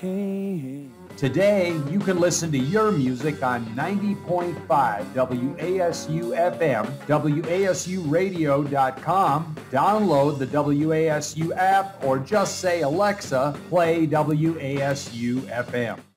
can. Today, you can listen to your music on 90.5 WASU FM, WASUradio.com, download the WASU app, or just say, Alexa, play WASU FM.